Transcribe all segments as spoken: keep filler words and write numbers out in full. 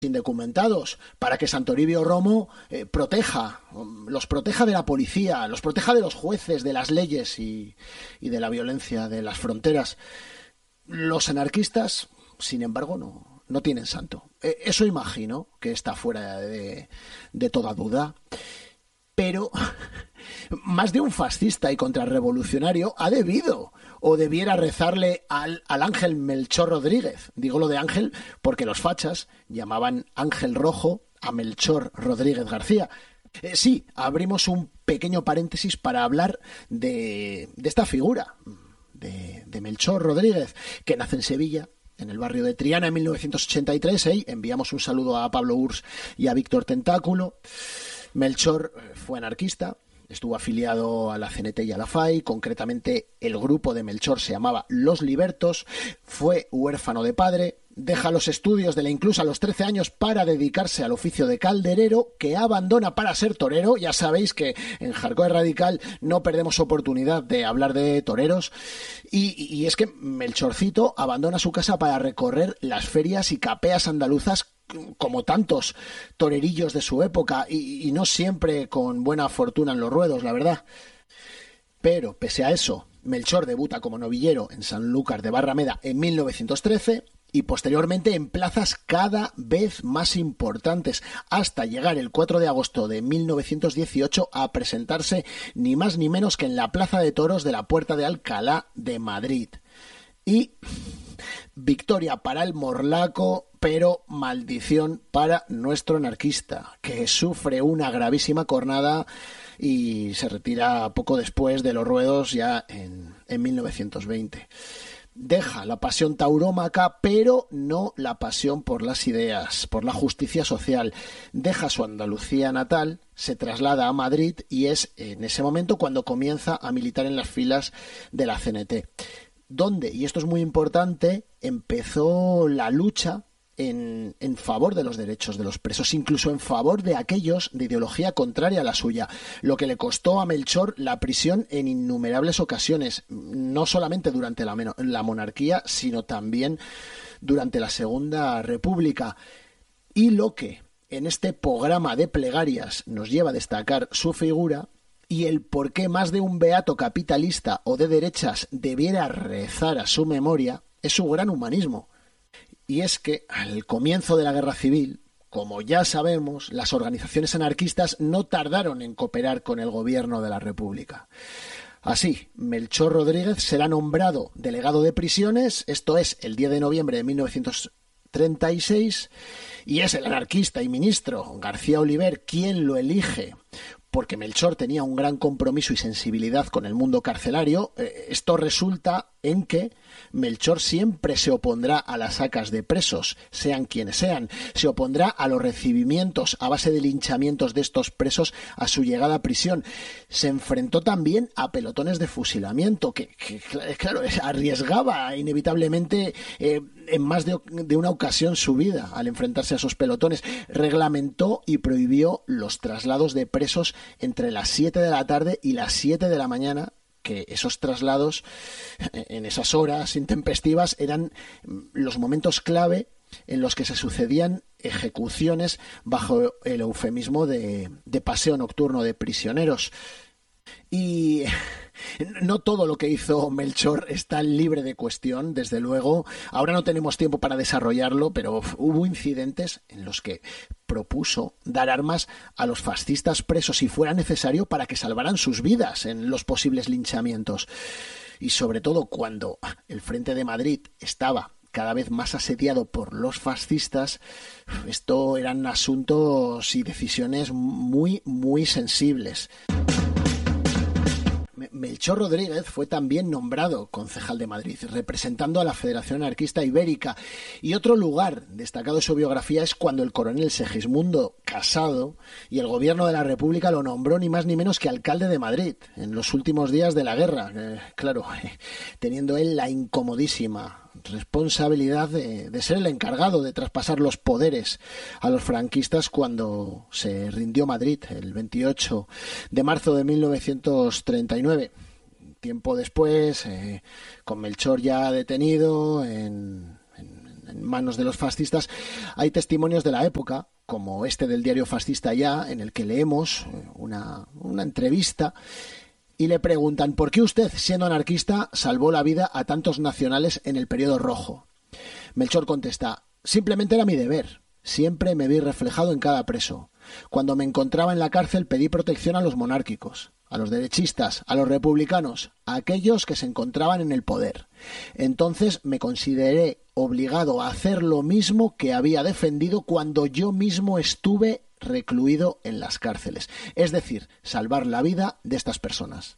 indocumentados para que Santoribio Romo eh, proteja, los proteja de la policía, los proteja de los jueces, de las leyes y, y de la violencia de las fronteras. Los anarquistas, sin embargo, no, no tienen santo. Eh, eso imagino que está fuera de, de toda duda. Pero más de un fascista y contrarrevolucionario ha debido o debiera rezarle al, al ángel Melchor Rodríguez. Digo lo de ángel porque los fachas llamaban ángel rojo a Melchor Rodríguez García. Eh, sí, abrimos un pequeño paréntesis para hablar de, de esta figura, de, de Melchor Rodríguez, que nace en Sevilla, en el barrio de Triana, en mil novecientos ochenta y tres. ¿eh? Enviamos un saludo a Pablo Urs y a Víctor Tentáculo. Melchor fue anarquista, estuvo afiliado a la C N T y a la F A I, concretamente el grupo de Melchor se llamaba Los Libertos, fue huérfano de padre, deja los estudios de la Inclusa a los trece años para dedicarse al oficio de calderero, que abandona para ser torero. Ya sabéis que en Hardcore Radical no perdemos oportunidad de hablar de toreros, y, y es que Melchorcito abandona su casa para recorrer las ferias y capeas andaluzas como tantos torerillos de su época, y, y no siempre con buena fortuna en los ruedos, la verdad. Pero, pese a eso, Melchor debuta como novillero en Sanlúcar de Barrameda en mil novecientos trece y posteriormente en plazas cada vez más importantes, hasta llegar el cuatro de agosto de mil novecientos dieciocho a presentarse ni más ni menos que en la Plaza de Toros de la Puerta de Alcalá de Madrid. Y victoria para el morlaco, pero maldición para nuestro anarquista, que sufre una gravísima cornada y se retira poco después de los ruedos, ya en, en mil novecientos veinte. Deja la pasión taurómaca, pero no la pasión por las ideas, por la justicia social. Deja su Andalucía natal, se traslada a Madrid y es en ese momento cuando comienza a militar en las filas de la C N T. Donde, y esto es muy importante, empezó la lucha en, en favor de los derechos de los presos, incluso en favor de aquellos de ideología contraria a la suya, lo que le costó a Melchor la prisión en innumerables ocasiones, no solamente durante la, la monarquía, sino también durante la Segunda República. Y lo que en este programa de plegarias nos lleva a destacar su figura y el por qué más de un beato capitalista o de derechas debiera rezar a su memoria es su gran humanismo. Y es que al comienzo de la Guerra Civil, como ya sabemos, las organizaciones anarquistas no tardaron en cooperar con el gobierno de la República. Así, Melchor Rodríguez será nombrado delegado de prisiones, esto es el diez de noviembre de mil novecientos treinta y seis, y es el anarquista y ministro García Oliver quien lo elige, porque Melchor tenía un gran compromiso y sensibilidad con el mundo carcelario. Esto resulta en que Melchor siempre se opondrá a las sacas de presos, sean quienes sean. Se opondrá a los recibimientos a base de linchamientos de estos presos a su llegada a prisión. Se enfrentó también a pelotones de fusilamiento, que, que claro, arriesgaba inevitablemente eh, en más de, de una ocasión su vida al enfrentarse a esos pelotones. Reglamentó y prohibió los traslados de presos entre las siete de la tarde y las siete de la mañana, que esos traslados en esas horas intempestivas eran los momentos clave en los que se sucedían ejecuciones bajo el eufemismo de, de paseo nocturno de prisioneros. Y no todo lo que hizo Melchor está libre de cuestión, desde luego. Ahora no tenemos tiempo para desarrollarlo, pero hubo incidentes en los que propuso dar armas a los fascistas presos si fuera necesario para que salvaran sus vidas en los posibles linchamientos. Y sobre todo cuando el Frente de Madrid estaba cada vez más asediado por los fascistas, esto eran asuntos y decisiones muy, muy sensibles. Melchor Rodríguez fue también nombrado concejal de Madrid, representando a la Federación Anarquista Ibérica. Y otro lugar destacado de su biografía es cuando el coronel Segismundo Casado y el gobierno de la República lo nombró ni más ni menos que alcalde de Madrid en los últimos días de la guerra. Eh, claro, eh, teniendo él la incomodísima responsabilidad de, de ser el encargado de traspasar los poderes a los franquistas cuando se rindió Madrid el veintiocho de marzo de mil novecientos treinta y nueve. Tiempo después, eh, con Melchor ya detenido en, en, en manos de los fascistas, hay testimonios de la época, como este del diario Fascista Ya, en el que leemos una, una entrevista y le preguntan: ¿por qué usted, siendo anarquista, salvó la vida a tantos nacionales en el periodo rojo? Melchor contesta: simplemente era mi deber. Siempre me vi reflejado en cada preso. Cuando me encontraba en la cárcel pedí protección a los monárquicos, a los derechistas, a los republicanos, a aquellos que se encontraban en el poder. Entonces me consideré obligado a hacer lo mismo que había defendido cuando yo mismo estuve recluido en las cárceles, es decir, salvar la vida de estas personas.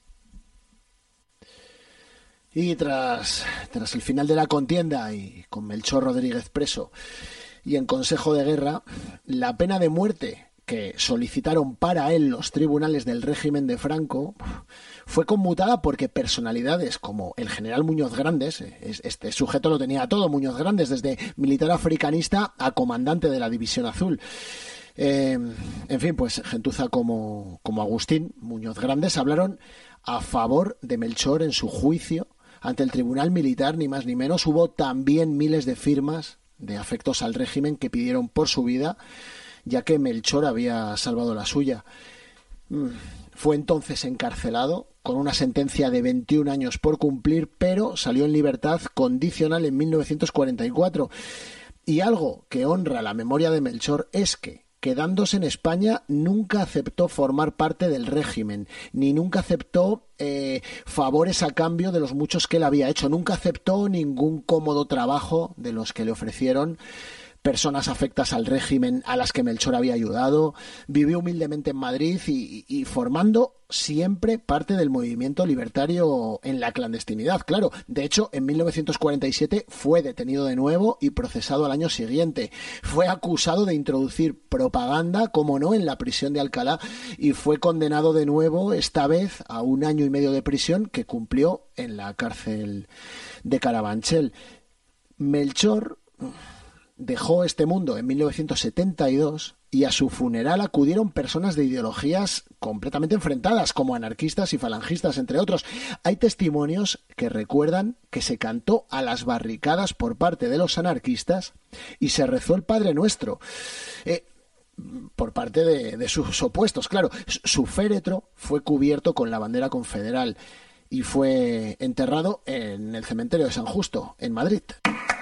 Y tras, tras el final de la contienda y con Melchor Rodríguez preso y en consejo de guerra, la pena de muerte que solicitaron para él los tribunales del régimen de Franco fue conmutada porque personalidades como el general Muñoz Grandes, este sujeto lo tenía todo, Muñoz Grandes, desde militar africanista a comandante de la División Azul. Eh, en fin, pues gentuza como, como Agustín Muñoz Grandes hablaron a favor de Melchor en su juicio ante el tribunal militar, ni más ni menos. Hubo también miles de firmas de afectos al régimen que pidieron por su vida, ya que Melchor había salvado la suya. Fue entonces encarcelado con una sentencia de veintiún años por cumplir, pero salió en libertad condicional en mil novecientos cuarenta y cuatro. Y algo que honra la memoria de Melchor es que, quedándose en España, nunca aceptó formar parte del régimen, ni nunca aceptó eh, favores a cambio de los muchos que él había hecho. Nunca aceptó ningún cómodo trabajo de los que le ofrecieron personas afectas al régimen a las que Melchor había ayudado. Vivió humildemente en Madrid y, y formando siempre parte del movimiento libertario en la clandestinidad, claro. De hecho, en mil novecientos cuarenta y siete fue detenido de nuevo y procesado al año siguiente. Fue acusado de introducir propaganda, como no, en la prisión de Alcalá, y fue condenado de nuevo, esta vez a un año y medio de prisión que cumplió en la cárcel de Carabanchel. Melchor dejó este mundo en mil novecientos setenta y dos y a su funeral acudieron personas de ideologías completamente enfrentadas, como anarquistas y falangistas, entre otros. Hay testimonios que recuerdan que se cantó a las barricadas por parte de los anarquistas y se rezó el Padre Nuestro. Eh, por parte de, de sus opuestos, claro. Su féretro fue cubierto con la bandera confederal y fue enterrado en el cementerio de San Justo, en Madrid.